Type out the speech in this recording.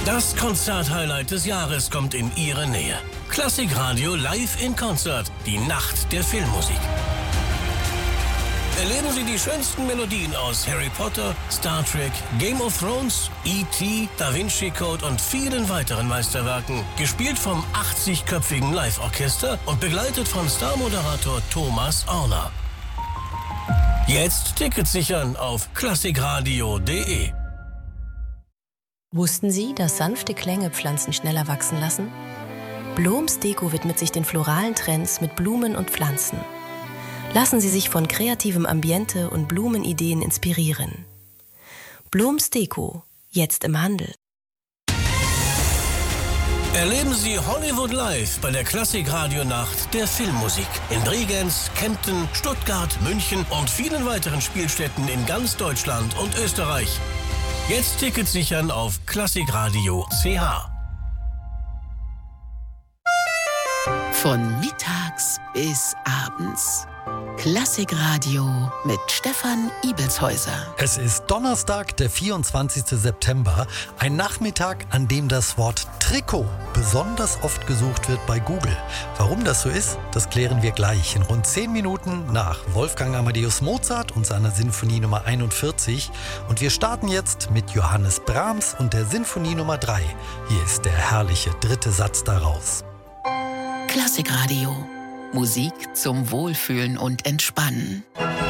Das Konzert-Highlight des Jahres kommt in Ihre Nähe. Klassikradio live in Konzert, die Nacht der Filmmusik. Erleben Sie die schönsten Melodien aus Harry Potter, Star Trek, Game of Thrones, E.T., Da Vinci Code und vielen weiteren Meisterwerken. Gespielt vom 80-köpfigen Live-Orchester und begleitet von Star-Moderator Thomas Orner. Jetzt Tickets sichern auf klassikradio.de. Wussten Sie, dass sanfte Klänge Pflanzen schneller wachsen lassen? Bloms Deko widmet sich den floralen Trends mit Blumen und Pflanzen. Lassen Sie sich von kreativem Ambiente und Blumenideen inspirieren. Bloms Deko, jetzt im Handel. Erleben Sie Hollywood live bei der Klassik-Radio-Nacht der Filmmusik in Bregenz, Kempten, Stuttgart, München und vielen weiteren Spielstätten in ganz Deutschland und Österreich. Jetzt Tickets sichern auf klassikradio.ch. Von mittags bis abends. Klassikradio mit Stefan Ibelshäuser. Es ist Donnerstag, der 24. September, ein Nachmittag, an dem das Wort Trikot besonders oft gesucht wird bei Google. Warum das so ist, das klären wir gleich in rund 10 Minuten nach Wolfgang Amadeus Mozart und seiner Sinfonie Nummer 41. Und wir starten jetzt mit Johannes Brahms und der Sinfonie Nummer 3. Hier ist der herrliche 3. Satz daraus. Klassikradio. Musik zum Wohlfühlen und Entspannen.